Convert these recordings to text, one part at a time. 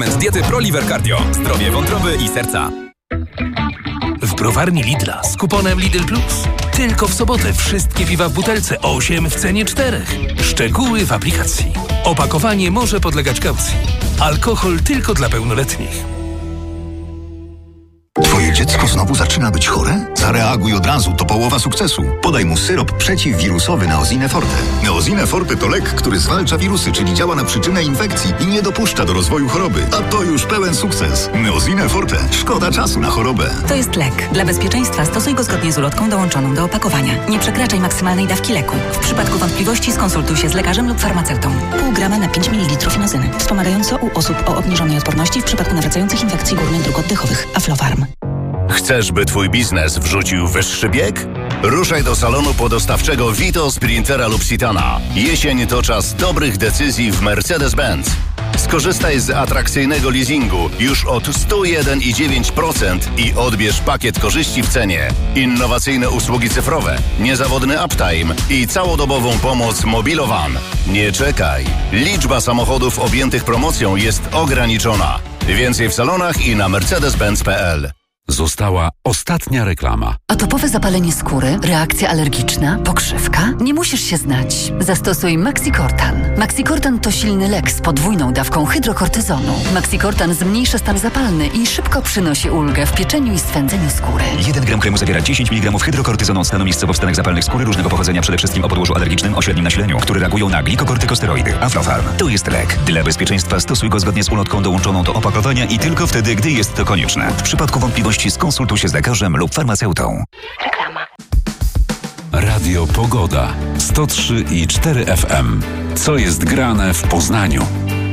Z diety ProLiver Cardio. Zdrowie wątroby i serca. W browarni Lidla z kuponem Lidl Plus. Tylko w sobotę wszystkie piwa w butelce 8 w cenie 4. Szczegóły w aplikacji. Opakowanie może podlegać kaucji. Alkohol tylko dla pełnoletnich. Twoje dziecko znowu zaczyna być chore? Zareaguj od razu, to połowa sukcesu. Podaj mu syrop przeciwwirusowy Neosine Forte. Neosine Forte to lek, który zwalcza wirusy, czyli działa na przyczynę infekcji i nie dopuszcza do rozwoju choroby. A to już pełen sukces. Neosine Forte. Szkoda czasu na chorobę. To jest lek. Dla bezpieczeństwa stosuj go zgodnie z ulotką dołączoną do opakowania. Nie przekraczaj maksymalnej dawki leku. W przypadku wątpliwości skonsultuj się z lekarzem lub farmaceutą. Pół grama na 5 ml inozyny. Wspomagająco u osób o obniżonej odporności w przypadku nawracających infekcji górnych dróg oddechowych. Aflofarm. Chcesz, by twój biznes wrzucił wyższy bieg? Ruszaj do salonu podostawczego Vito, Sprintera lub Citana. Jesień to czas dobrych decyzji w Mercedes-Benz. Skorzystaj z atrakcyjnego leasingu już od 101,9% i odbierz pakiet korzyści w cenie. Innowacyjne usługi cyfrowe, niezawodny uptime i całodobową pomoc Mobilovan. Nie czekaj. Liczba samochodów objętych promocją jest ograniczona. Więcej w salonach i na mercedes-benz.pl. Została ostatnia reklama. Atopowe zapalenie skóry, reakcja alergiczna, pokrzywka? Nie musisz się znać. Zastosuj Maxicortan. Maxicortan to silny lek z podwójną dawką hydrokortyzonu. Maxicortan zmniejsza stan zapalny i szybko przynosi ulgę w pieczeniu i swędzeniu skóry. 1 gram kremu zawiera 10 mg hydrokortyzonu stanowiskowo w stanach zapalnych skóry różnego pochodzenia, przede wszystkim o podłożu alergicznym o średnim nasileniu, które reagują na glikokortykosteroidy. Aflofarm. To jest lek. Dla bezpieczeństwa stosuj go zgodnie z ulotką dołączoną do opakowania i tylko wtedy, gdy jest to konieczne. W przypadku wątpliwości skonsultuj się z lekarzem lub farmaceutą. Reklama. Radio Pogoda 103,4 FM. Co jest grane w Poznaniu?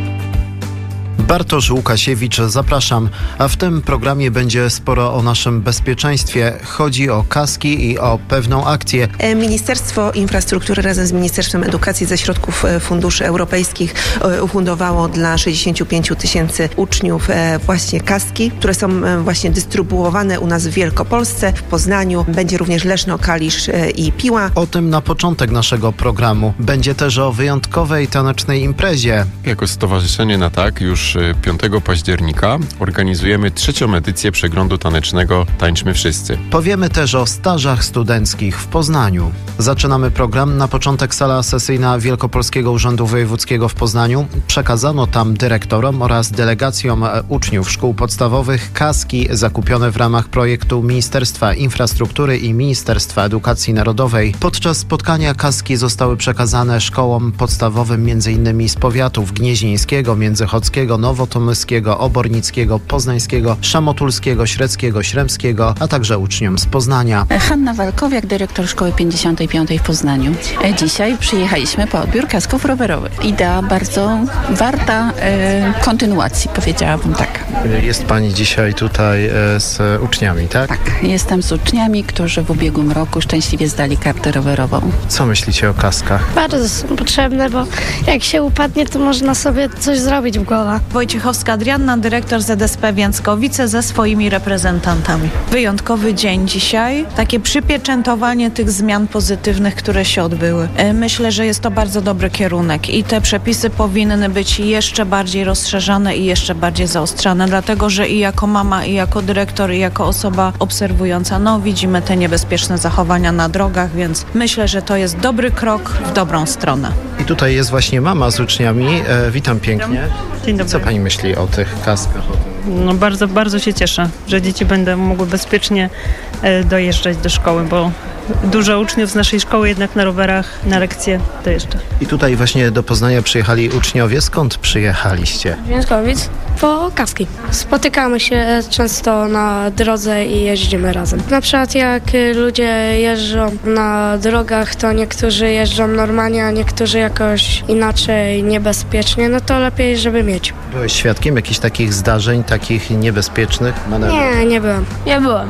Bartosz Łukasiewicz, zapraszam. A w tym programie będzie sporo o naszym bezpieczeństwie. Chodzi o kaski i o pewną akcję. Ministerstwo Infrastruktury razem z Ministerstwem Edukacji ze środków funduszy europejskich ufundowało dla 65 000 uczniów właśnie kaski, które są właśnie dystrybuowane u nas w Wielkopolsce, w Poznaniu. Będzie również Leszno, Kalisz i Piła. O tym na początek naszego programu. Będzie też o wyjątkowej tanecznej imprezie. Jako stowarzyszenie na tak już 5 października organizujemy 3. edycję przeglądu tanecznego Tańczmy Wszyscy. Powiemy też o stażach studenckich w Poznaniu. Zaczynamy program. Na początek sala sesyjna Wielkopolskiego Urzędu Wojewódzkiego w Poznaniu. Przekazano tam dyrektorom oraz delegacjom uczniów szkół podstawowych kaski zakupione w ramach projektu Ministerstwa Infrastruktury i Ministerstwa Edukacji Narodowej. Podczas spotkania kaski zostały przekazane szkołom podstawowym m.in. z powiatów gnieźnieńskiego, międzychodzkiego, nowotomyskiego, obornickiego, poznańskiego, szamotulskiego, średzkiego, śremskiego, a także uczniom z Poznania. Hanna Walkowiak, dyrektor Szkoły 55 w Poznaniu. Dzisiaj przyjechaliśmy po odbiór kasków rowerowych. Idea bardzo warta kontynuacji, powiedziałabym tak. Jest Pani dzisiaj tutaj z uczniami, tak? Tak, jestem z uczniami, którzy w ubiegłym roku szczęśliwie zdali kartę rowerową. Co myślicie o kaskach? Bardzo są potrzebne, bo jak się upadnie, to można sobie coś zrobić w głowę. Wojciechowska Adrianna, dyrektor ZSP Więckowice ze swoimi reprezentantami. Wyjątkowy dzień dzisiaj, takie przypieczętowanie tych zmian pozytywnych, które się odbyły. Myślę, że jest to bardzo dobry kierunek i te przepisy powinny być jeszcze bardziej rozszerzane i jeszcze bardziej zaostrzane, dlatego że i jako mama, i jako dyrektor, i jako osoba obserwująca, widzimy te niebezpieczne zachowania na drogach, więc myślę, że to jest dobry krok w dobrą stronę. I tutaj jest właśnie mama z uczniami. Witam pięknie. Dzień dobry. Co Pani myśli o tych kaskach? Bardzo, bardzo się cieszę, że dzieci będą mogły bezpiecznie dojeżdżać do szkoły, bo dużo uczniów z naszej szkoły jednak na rowerach na lekcje dojeżdża. I tutaj właśnie do Poznania przyjechali uczniowie. Skąd przyjechaliście? Więckowic. Po kaski. Spotykamy się często na drodze i jeździmy razem. Na przykład jak ludzie jeżdżą na drogach, to niektórzy jeżdżą normalnie, a niektórzy jakoś inaczej, niebezpiecznie, to lepiej, żeby mieć. Byłeś świadkiem jakichś takich zdarzeń, takich niebezpiecznych manewrów? Nie byłem. Ja byłem. Trochę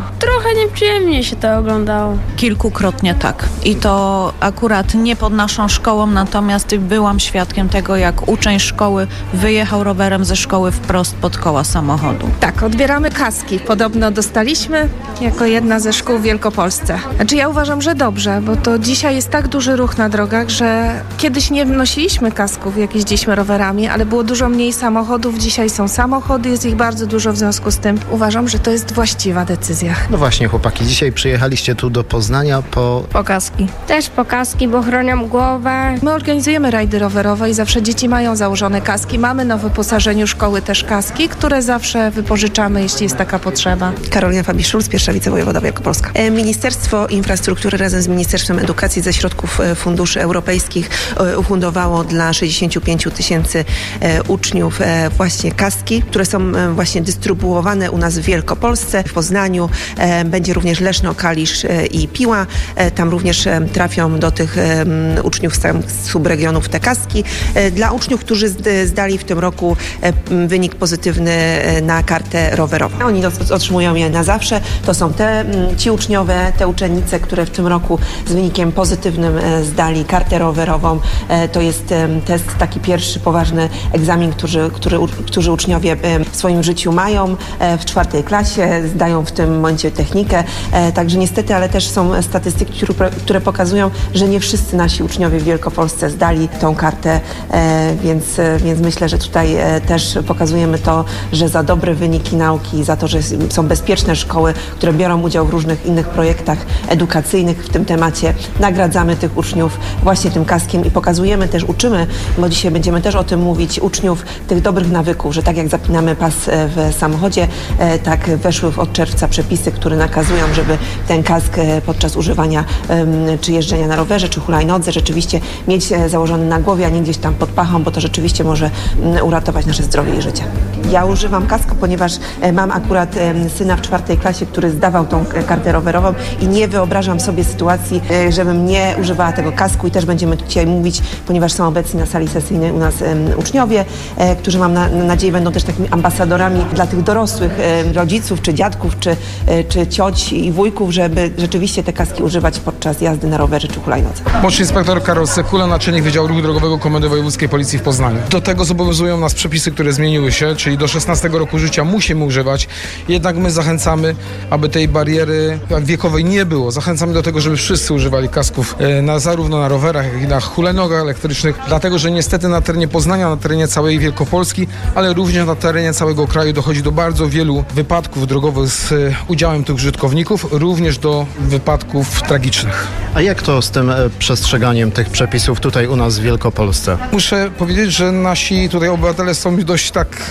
trochę nieprzyjemnie się to oglądało. Kilkukrotnie tak. I to akurat nie pod naszą szkołą, natomiast byłam świadkiem tego, jak uczeń szkoły wyjechał rowerem ze szkoły wprost pod koła samochodu. Tak, odbieramy kaski. Podobno dostaliśmy jako jedna ze szkół w Wielkopolsce. Znaczy ja uważam, że dobrze, bo to dzisiaj jest tak duży ruch na drogach, że kiedyś nie nosiliśmy kasków, jak jeździliśmy rowerami, ale było dużo mniej samochodów. Dzisiaj są samochody, jest ich bardzo dużo, w związku z tym uważam, że to jest właściwa decyzja. No właśnie, chłopaki, dzisiaj przyjechaliście tu do Poznania po kaski. Też po kaski, bo chronią głowę. My organizujemy rajdy rowerowe i zawsze dzieci mają założone kaski. Mamy na wyposażeniu szkoły też kaski, które zawsze wypożyczamy, jeśli jest taka potrzeba. Karolina Fabisz-Szulc, pierwsza wicewojewoda Wielkopolska. Ministerstwo Infrastruktury razem z Ministerstwem Edukacji ze środków funduszy europejskich ufundowało dla 65 000 uczniów właśnie kaski, które są właśnie dystrybuowane u nas w Wielkopolsce, w Poznaniu. Będzie również Leszno, Kalisz i Piła. Tam również trafią do tych uczniów z subregionów te kaski. Dla uczniów, którzy zdali w tym roku wynik pozytywny na kartę rowerową. Oni otrzymują je na zawsze. To są ci uczniowie, te uczennice, które w tym roku z wynikiem pozytywnym zdali kartę rowerową. To jest test, taki pierwszy poważny egzamin, którzy uczniowie w swoim życiu mają. W 4. klasie zdają w tym momencie technikę. Także niestety, ale też są statystyki, które pokazują, że nie wszyscy nasi uczniowie w Wielkopolsce zdali tą kartę, więc myślę, że tutaj też pokazujemy to, że za dobre wyniki nauki, za to, że są bezpieczne szkoły, które biorą udział w różnych innych projektach edukacyjnych w tym temacie, nagradzamy tych uczniów właśnie tym kaskiem i pokazujemy też, uczymy, bo dzisiaj będziemy też o tym mówić, uczniów tych dobrych nawyków, że tak jak zapinamy pas w samochodzie, tak weszły od czerwca przepisy, które nakazują, żeby ten kask podczas używania czy jeżdżenia na rowerze, czy hulajnodze rzeczywiście mieć założony na głowie, a nie gdzieś tam pod pachą, bo to rzeczywiście może uratować nasze zdrowie i życie. Ja używam kasku, ponieważ mam akurat syna w 4. klasie, który zdawał tą kartę rowerową i nie wyobrażam sobie sytuacji, żebym nie używała tego kasku i też będziemy dzisiaj mówić, ponieważ są obecni na sali sesyjnej u nas uczniowie, którzy mam nadzieję będą też takimi ambasadorami dla tych dorosłych rodziców, czy dziadków, czy cioć i wujków, żeby rzeczywiście te kaski używać podczas jazdy na rowerze czy hulajnodze. Młodszy inspektor Karol Sekula, naczelnik Wydziału Ruchu Drogowego Komendy Wojewódzkiej Policji w Poznaniu. Do tego zobowiązują nas przepisy, które zmieniły się, czyli do 16 roku życia musimy używać. Jednak my zachęcamy, aby tej bariery wiekowej nie było. Zachęcamy do tego, żeby wszyscy używali kasków zarówno na rowerach, jak i na hulajnogach elektrycznych, dlatego że niestety na terenie Poznania, na terenie całej Wielkopolski, ale również na terenie całego kraju dochodzi do bardzo wielu wypadków drogowych z udziałem tych użytkowników, również do wypadków tragicznych. A jak to z tym przestrzeganiem tych przepisów tutaj u nas w Wielkopolsce? Muszę powiedzieć, że nasi tutaj obywatele są dość tak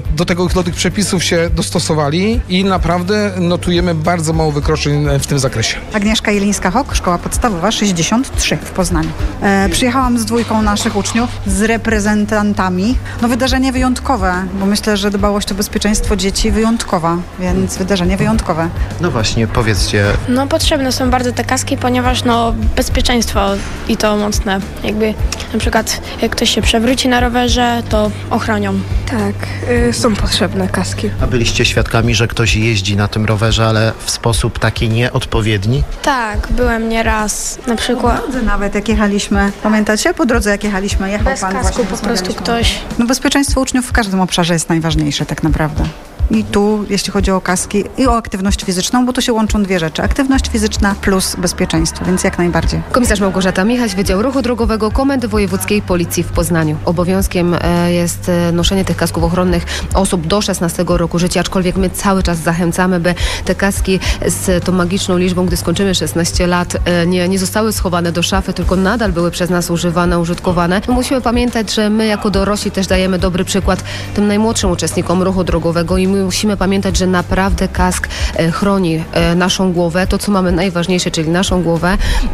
do tych przepisów się dostosowali i naprawdę notujemy bardzo mało wykroczeń w tym zakresie. Agnieszka Jelińska-Hok, Szkoła Podstawowa 63 w Poznaniu. Przyjechałam z 2 naszych uczniów, z reprezentantami. No wydarzenie wyjątkowe, bo myślę, że dbałość o bezpieczeństwo dzieci wyjątkowa, więc wydarzenie wyjątkowe. No właśnie, powiedzcie. No potrzebne są bardzo te kaski, ponieważ bezpieczeństwo i to mocne. Jakby na przykład jak ktoś się przewróci na rowerze, to ochronią. Tak, są potrzebne kaski. A byliście świadkami, że ktoś jeździ na tym rowerze, ale w sposób taki nieodpowiedni? Tak, byłem nieraz. Na przykład. Po drodze nawet jak jechaliśmy, pamiętacie? Po drodze jak jechaliśmy, jechał bez pan kasku właśnie, po prostu ktoś. No bezpieczeństwo uczniów w każdym obszarze jest najważniejsze tak naprawdę. I tu, jeśli chodzi o kaski i o aktywność fizyczną, bo tu się łączą 2 rzeczy. Aktywność fizyczna plus bezpieczeństwo, więc jak najbardziej. Komisarz Małgorzata Michaś, Wydział Ruchu Drogowego Komendy Wojewódzkiej Policji w Poznaniu. Obowiązkiem jest noszenie tych kasków ochronnych osób do 16 roku życia, aczkolwiek my cały czas zachęcamy, by te kaski z tą magiczną liczbą, gdy skończymy 16 lat, nie zostały schowane do szafy, tylko nadal były przez nas używane, użytkowane. Musimy pamiętać, że my jako dorośli też dajemy dobry przykład tym najmłodszym uczestnikom ruchu drogowego i my musimy pamiętać, że naprawdę kask chroni naszą głowę, to co mamy najważniejsze, czyli naszą głowę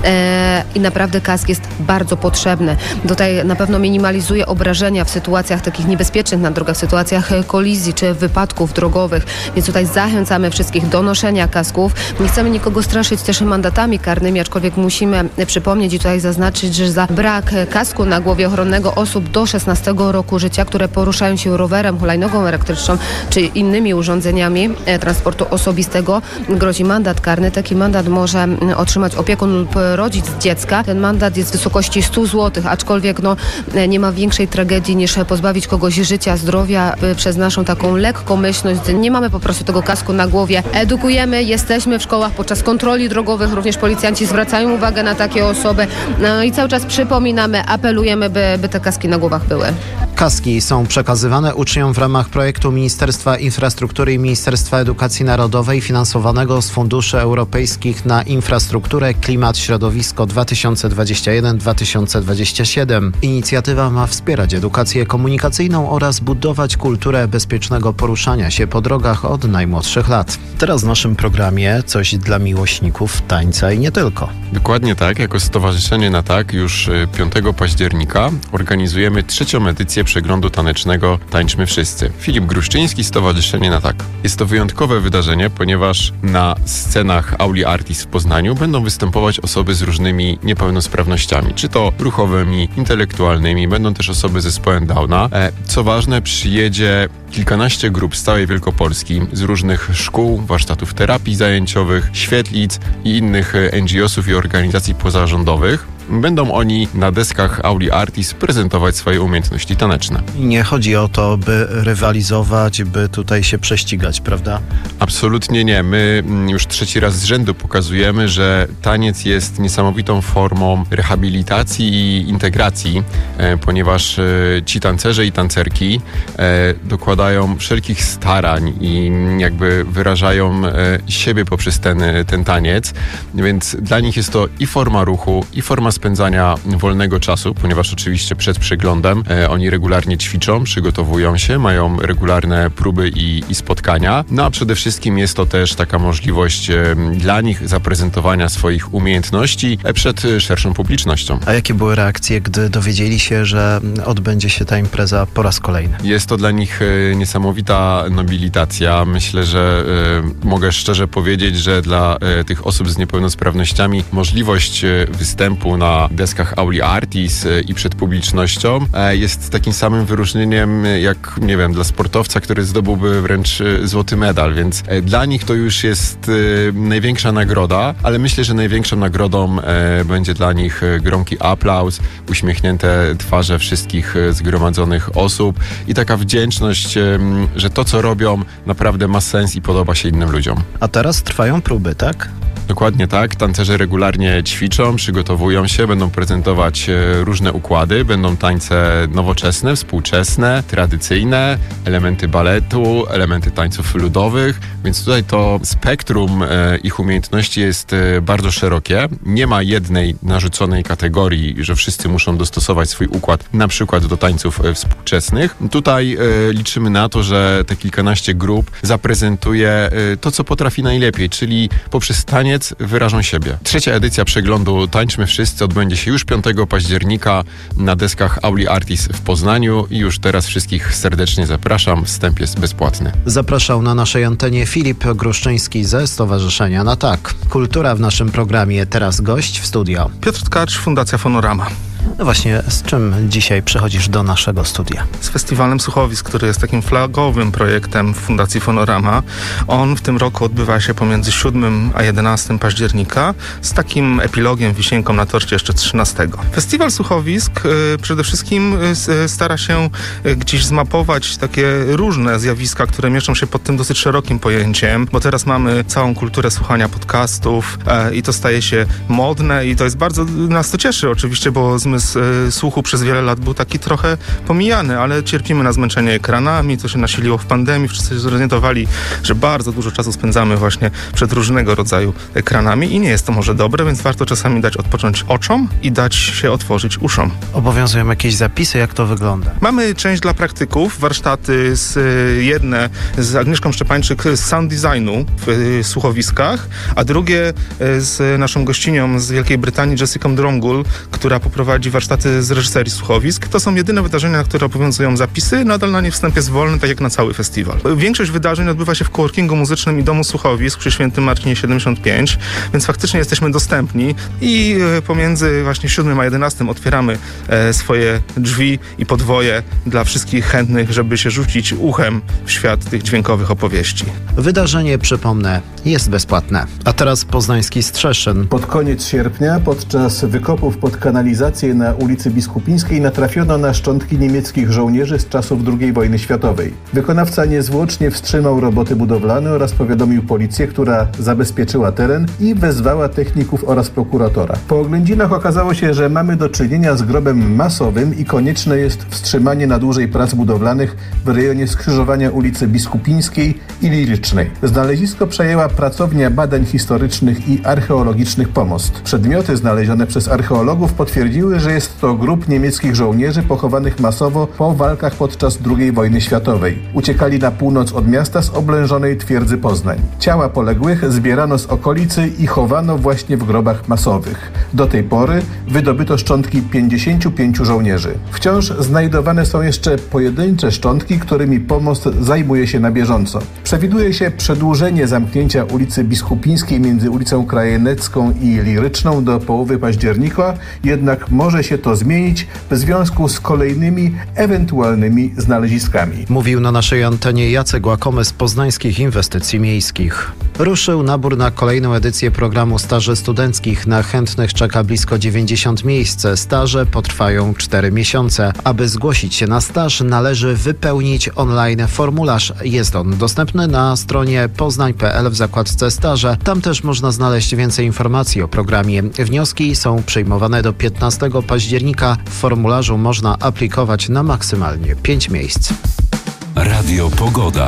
i naprawdę kask jest bardzo potrzebny. Tutaj na pewno minimalizuje obrażenia w sytuacjach takich niebezpiecznych na drogach, w sytuacjach kolizji czy wypadków drogowych, więc tutaj zachęcamy wszystkich do noszenia kasków. Nie chcemy nikogo straszyć też mandatami karnymi, aczkolwiek musimy przypomnieć i tutaj zaznaczyć, że za brak kasku na głowie ochronnego osób do 16 roku życia, które poruszają się rowerem, hulajnogą elektryczną czy innymi innymi urządzeniami transportu osobistego, grozi mandat karny. Taki mandat może otrzymać opiekun lub rodzic dziecka. Ten mandat jest w wysokości 100 zł, aczkolwiek nie ma większej tragedii niż pozbawić kogoś życia, zdrowia przez naszą taką lekkomyślność. Nie mamy po prostu tego kasku na głowie. Edukujemy, jesteśmy w szkołach podczas kontroli drogowych, również policjanci zwracają uwagę na takie osoby. I cały czas przypominamy, apelujemy, by te kaski na głowach były. Kaski są przekazywane uczniom w ramach projektu Ministerstwa Infrastruktury i Ministerstwa Edukacji Narodowej finansowanego z funduszy europejskich na infrastrukturę, klimat, środowisko 2021-2027. Inicjatywa ma wspierać edukację komunikacyjną oraz budować kulturę bezpiecznego poruszania się po drogach od najmłodszych lat. Teraz w naszym programie coś dla miłośników tańca i nie tylko. Dokładnie tak, jako Stowarzyszenie Na Tak już 5 października organizujemy 3. edycję przeglądu tanecznego Tańczmy Wszyscy. Filip Gruszczyński, Stowarzyszenie Na Tak. Jest to wyjątkowe wydarzenie, ponieważ na scenach Auli Artis w Poznaniu będą występować osoby z różnymi niepełnosprawnościami, czy to ruchowymi, intelektualnymi, będą też osoby z zespołem Downa. Co ważne, przyjedzie kilkanaście grup z całej Wielkopolski, z różnych szkół, warsztatów terapii zajęciowych, świetlic i innych NGO-sów i organizacji pozarządowych. Będą oni na deskach Auli Artis prezentować swoje umiejętności taneczne. Nie chodzi o to, by rywalizować, by tutaj się prześcigać, prawda? Absolutnie nie. My już 3. raz z rzędu pokazujemy, że taniec jest niesamowitą formą rehabilitacji i integracji, ponieważ ci tancerze i tancerki dokładają wszelkich starań i jakby wyrażają siebie poprzez ten taniec, więc dla nich jest to i forma ruchu, i forma spędzania wolnego czasu, ponieważ oczywiście przed przeglądem oni regularnie ćwiczą, przygotowują się, mają regularne próby i spotkania. No a przede wszystkim jest to też taka możliwość dla nich zaprezentowania swoich umiejętności przed szerszą publicznością. A jakie były reakcje, gdy dowiedzieli się, że odbędzie się ta impreza po raz kolejny? Jest to dla nich niesamowita nobilitacja. Myślę, że mogę szczerze powiedzieć, że dla tych osób z niepełnosprawnościami możliwość występu na deskach Auli Artis i przed publicznością jest takim samym wyróżnieniem jak, nie wiem, dla sportowca, który zdobyłby wręcz złoty medal, więc dla nich to już jest największa nagroda, ale myślę, że największą nagrodą będzie dla nich gromki aplauz, uśmiechnięte twarze wszystkich zgromadzonych osób i taka wdzięczność, że to, co robią, naprawdę ma sens i podoba się innym ludziom. A teraz trwają próby, tak? Dokładnie tak. Tancerze regularnie ćwiczą, przygotowują się, będą prezentować różne układy, będą tańce nowoczesne, współczesne, tradycyjne, elementy baletu, elementy tańców ludowych, więc tutaj to spektrum ich umiejętności jest bardzo szerokie. Nie ma jednej narzuconej kategorii, że wszyscy muszą dostosować swój układ na przykład do tańców współczesnych. Tutaj liczymy na to, że te kilkanaście grup zaprezentuje to, co potrafi najlepiej, czyli poprzez taniec wyrażą siebie. 3. edycja przeglądu Tańczmy Wszyscy odbędzie się już 5 października na deskach Auli Artis w Poznaniu i już teraz wszystkich serdecznie zapraszam. Wstęp jest bezpłatny. Zapraszał na naszej antenie Filip Gruszczyński ze Stowarzyszenia Na Tak. Kultura w naszym programie. Teraz gość w studio. Piotr Tkacz, Fundacja Fonorama. No właśnie, z czym dzisiaj przychodzisz do naszego studia? Z Festiwalem Słuchowisk, który jest takim flagowym projektem Fundacji Fonorama. On w tym roku odbywa się pomiędzy 7 a 11 października z takim epilogiem, wisienką na torcie jeszcze 13. Festiwal Słuchowisk przede wszystkim stara się gdzieś zmapować takie różne zjawiska, które mieszczą się pod tym dosyć szerokim pojęciem, bo teraz mamy całą kulturę słuchania podcastów i to staje się modne i to jest bardzo, nas to cieszy oczywiście, bo zmysł słuchu przez wiele lat był taki trochę pomijany, ale cierpimy na zmęczenie ekranami, co się nasiliło w pandemii. Wszyscy się zorientowali, że bardzo dużo czasu spędzamy właśnie przed różnego rodzaju ekranami i nie jest to może dobre, więc warto czasami dać odpocząć oczom i dać się otworzyć uszom. Obowiązują jakieś zapisy, jak to wygląda? Mamy część dla praktyków, warsztaty jedne z Agnieszką Szczepańczyk z sound designu w słuchowiskach, a drugie z naszą gościnią z Wielkiej Brytanii, Jessica Dromgoole, która poprowadzi prowadzi warsztaty z reżyserii słuchowisk. To są jedyne wydarzenia, na które obowiązują zapisy. Nadal na nie wstęp jest wolny, tak jak na cały festiwal. Większość wydarzeń odbywa się w coworkingu muzycznym i domu słuchowisk przy Świętym Marcinie 75, więc faktycznie jesteśmy dostępni i pomiędzy właśnie 7 a 11 otwieramy swoje drzwi i podwoje dla wszystkich chętnych, żeby się rzucić uchem w świat tych dźwiękowych opowieści. Wydarzenie, przypomnę, jest bezpłatne. A teraz poznański Strzeszyn. Pod koniec sierpnia podczas wykopów pod kanalizację na ulicy Biskupińskiej natrafiono na szczątki niemieckich żołnierzy z czasów II wojny światowej. Wykonawca niezwłocznie wstrzymał roboty budowlane oraz powiadomił policję, która zabezpieczyła teren i wezwała techników oraz prokuratora. Po oględzinach okazało się, że mamy do czynienia z grobem masowym i konieczne jest wstrzymanie na dłużej prac budowlanych w rejonie skrzyżowania ulicy Biskupińskiej i Lirycznej. Znalezisko przejęła Pracownia Badań Historycznych i Archeologicznych Pomost. Przedmioty znalezione przez archeologów potwierdziły, że jest to grób niemieckich żołnierzy pochowanych masowo po walkach podczas II wojny światowej. Uciekali na północ od miasta z oblężonej twierdzy Poznań. Ciała poległych zbierano z okolicy i chowano właśnie w grobach masowych. Do tej pory wydobyto szczątki 55 żołnierzy. Wciąż znajdowane są jeszcze pojedyncze szczątki, którymi pomost zajmuje się na bieżąco. Przewiduje się przedłużenie zamknięcia ulicy Biskupińskiej między ulicą Krajenecką i Liryczną do połowy października, jednak może się to zmienić w związku z kolejnymi ewentualnymi znaleziskami. Mówił na naszej antenie Jacek Łakomy z Poznańskich Inwestycji Miejskich. Ruszył nabór na kolejną edycję programu staży studenckich. Na chętnych czeka blisko 90 miejsc. Staże potrwają 4 miesiące. Aby zgłosić się na staż, należy wypełnić online formularz. Jest on dostępny na stronie poznań.pl w zakładce staże. Tam też można znaleźć więcej informacji o programie. Wnioski są przyjmowane do 15 października. W formularzu można aplikować na maksymalnie 5 miejsc. Radio Pogoda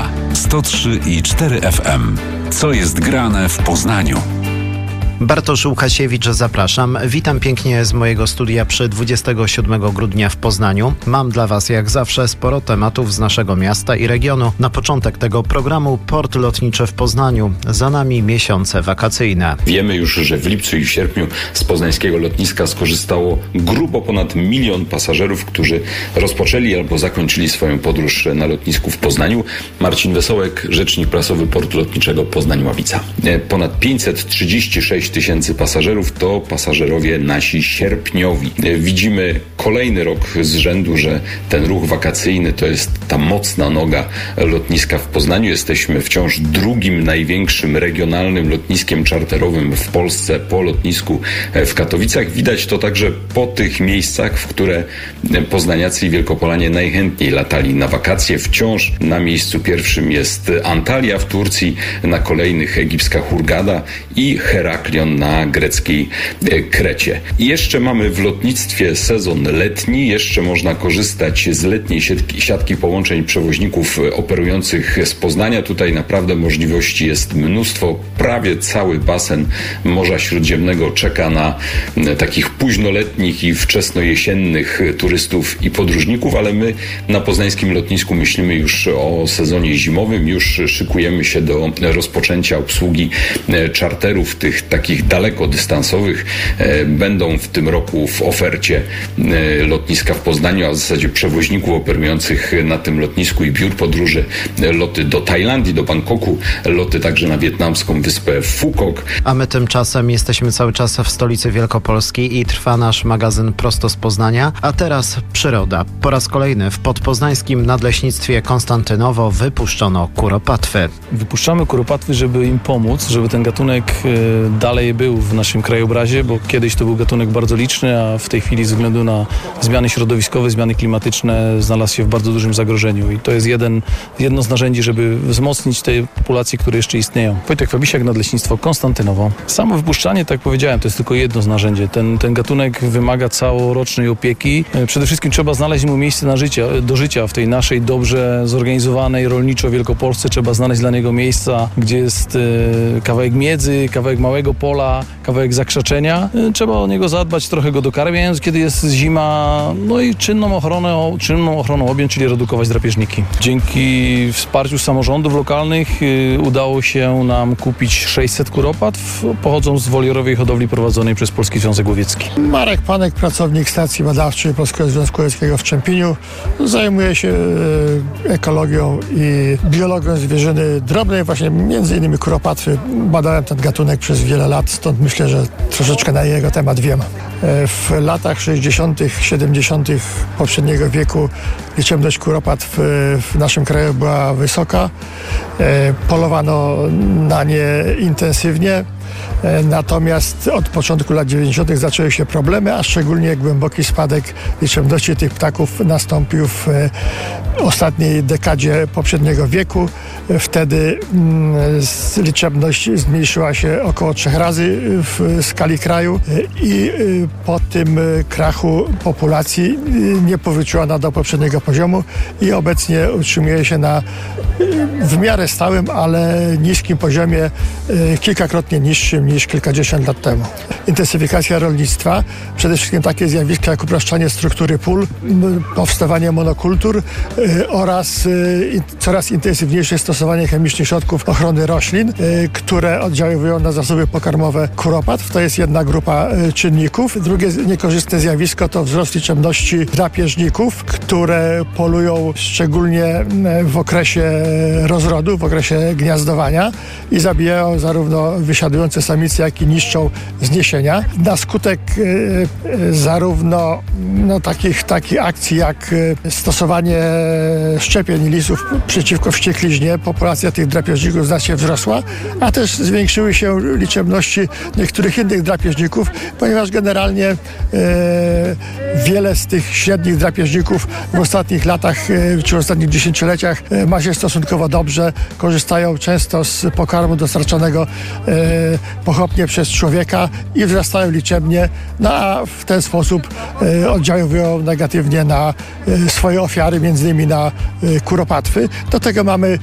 103,4 FM. Co jest grane w Poznaniu? Bartosz Łukasiewicz, zapraszam. Witam pięknie z mojego studia przy 27 grudnia w Poznaniu. Mam dla Was jak zawsze sporo tematów z naszego miasta i regionu. Na początek tego programu port lotniczy w Poznaniu. Za nami miesiące wakacyjne. Wiemy już, że w lipcu i w sierpniu z poznańskiego lotniska skorzystało grubo ponad 1 milion pasażerów, którzy rozpoczęli albo zakończyli swoją podróż na lotnisku w Poznaniu. Marcin Wesołek, rzecznik prasowy portu lotniczego Poznań-Ławica. Ponad 536 tysięcy pasażerów to pasażerowie nasi sierpniowi. Widzimy kolejny rok z rzędu, że ten ruch wakacyjny to jest ta mocna noga lotniska w Poznaniu. Jesteśmy wciąż drugim największym regionalnym lotniskiem czarterowym w Polsce po lotnisku w Katowicach. Widać to także po tych miejscach, w które poznaniacy i wielkopolanie najchętniej latali na wakacje. Wciąż na miejscu pierwszym jest Antalya w Turcji, na kolejnych egipska Hurgada i Heraklion na greckiej Krecie. I jeszcze mamy w lotnictwie sezon letni, jeszcze można korzystać z letniej siatki połączeń przewoźników operujących z Poznania. Tutaj naprawdę możliwości jest mnóstwo. Prawie cały basen Morza Śródziemnego czeka na takich późnoletnich i wczesnojesiennych turystów i podróżników, ale my na poznańskim lotnisku myślimy już o sezonie zimowym, już szykujemy się do rozpoczęcia obsługi czarterów tych takich dalekodystansowych. Będą w tym roku w ofercie lotniska w Poznaniu, a w zasadzie przewoźników operujących na tym lotnisku i biur podróży, loty do Tajlandii, do Bangkoku, loty także na wietnamską wyspę Phuket. A my tymczasem jesteśmy cały czas w stolicy Wielkopolski i trwa nasz magazyn prosto z Poznania. A teraz przyroda. Po raz kolejny w podpoznańskim nadleśnictwie Konstantynowo wypuszczono kuropatwy. Wypuszczamy kuropatwy, żeby im pomóc, żeby ten gatunek dalej był w naszym krajobrazie, bo kiedyś to był gatunek bardzo liczny, a w tej chwili ze względu na zmiany środowiskowe, zmiany klimatyczne znalazł się w bardzo dużym zagrożeniu i to jest jedno z narzędzi, żeby wzmocnić te populacje, które jeszcze istnieją. Wojtek Fabisiak, Nadleśnictwo Konstantynowo. Samo wypuszczanie, tak jak powiedziałem, to jest tylko jedno z narzędzi. Ten gatunek wymaga całorocznej opieki. Przede wszystkim trzeba znaleźć mu miejsce do życia w tej naszej dobrze zorganizowanej rolniczo Wielkopolsce. Trzeba znaleźć dla niego miejsca, gdzie jest kawałek miedzy, kawałek małego pola, pola, kawałek zakrzaczenia. Trzeba o niego zadbać, trochę go dokarmiając, kiedy jest zima, no i czynną ochroną objąć, czyli redukować drapieżniki. Dzięki wsparciu samorządów lokalnych udało się nam kupić 600 kuropatw, pochodzą z wolierowej hodowli prowadzonej przez Polski Związek Łowiecki. Marek Panek, pracownik stacji badawczej Polskiego Związku Łowieckiego w Czempieniu. Zajmuje się ekologią i biologią zwierzyny drobnej, właśnie między innymi kuropatwy. Badałem ten gatunek przez wiele lat, stąd myślę, że troszeczkę na jego temat wiem. W latach 60., 70. poprzedniego wieku liczebność kuropatw w naszym kraju była wysoka. Polowano na nie intensywnie. Natomiast od początku lat 90. zaczęły się problemy, a szczególnie głęboki spadek liczebności tych ptaków nastąpił w ostatniej dekadzie poprzedniego wieku. Wtedy liczebność zmniejszyła się około 3 razy w skali kraju i po tym krachu populacji nie powróciła ona do poprzedniego poziomu i obecnie utrzymuje się na w miarę stałym, ale niskim poziomie, kilkakrotnie niższym niż kilkadziesiąt lat temu. Intensyfikacja rolnictwa, przede wszystkim takie zjawiska jak upraszczanie struktury pól, powstawanie monokultur oraz coraz intensywniejsze stosowanie chemicznych środków ochrony roślin, które oddziałują na zasoby pokarmowe kuropatw. To jest jedna grupa czynników. Drugie niekorzystne zjawisko to wzrost liczebności drapieżników, które polują szczególnie w okresie rozrodu, w okresie gniazdowania i zabijają zarówno wysiadujące samice, jak i niszczą zniesienia. Na skutek zarówno takich akcji jak stosowanie szczepień lisów przeciwko wściekliźnie, populacja tych drapieżników znacznie wzrosła, a też zwiększyły się liczebności niektórych innych drapieżników, ponieważ generalnie wiele z tych średnich drapieżników w ostatnich latach czy w ostatnich dziesięcioleciach ma się stosunkowo dobrze, korzystają często z pokarmu dostarczanego pochopnie przez człowieka i wzrastają liczebnie, a w ten sposób oddziałują negatywnie na swoje ofiary, między innymi na kuropatwy. Do tego mamy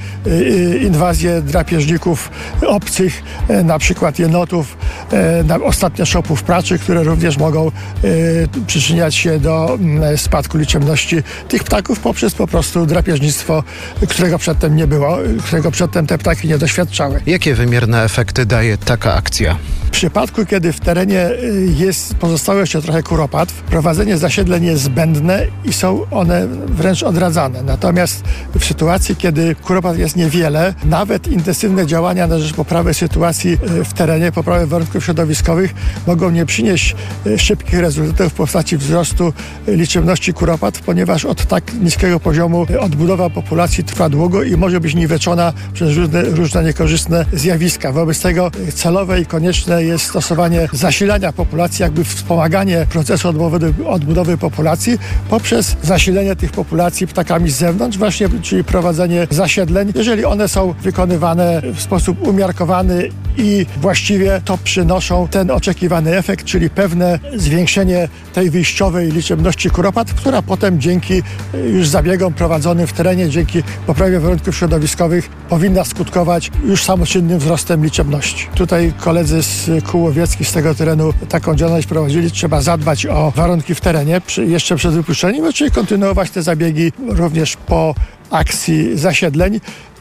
inwazję drapieżników obcych, na przykład jenotów, ostatnio szopów praczy, które również mogą przyczyniać się do spadku liczebności tych ptaków poprzez po prostu drapieżnictwo, którego przedtem nie było, którego przedtem te ptaki nie doświadczały. Jakie wymierne efekty daje taka akcja? W przypadku, kiedy w terenie pozostało jeszcze trochę kuropatw, prowadzenie zasiedleń jest zbędne i są one wręcz odradzane. Natomiast w sytuacji, kiedy kuropatw jest niewiele, nawet intensywne działania na rzecz poprawy sytuacji w terenie, poprawy warunków środowiskowych mogą nie przynieść szybkich rezultatów w postaci wzrostu liczebności kuropatw, ponieważ od tak niskiego poziomu odbudowa populacji trwa długo i może być niweczona przez różne niekorzystne zjawiska. Wobec tego celowe i konieczne jest stosowanie zasilania populacji, jakby wspomaganie procesu odbudowy populacji poprzez zasilenie tych populacji ptakami z zewnątrz, właśnie, czyli prowadzenie zasiedleń. Jeżeli one są wykonywane w sposób umiarkowany i właściwie, to przynoszą ten oczekiwany efekt, czyli pewne zwiększenie tej wyjściowej liczebności kuropatw, która potem dzięki już zabiegom prowadzonym w terenie, dzięki poprawie warunków środowiskowych powinna skutkować już samoczynnym wzrostem liczebności. Tutaj koledzy z kół łowieckich z tego terenu taką działalność prowadzili. Trzeba zadbać o warunki w terenie jeszcze przed wypuszczeniem, czyli kontynuować te zabiegi również po akcji zasiedleń.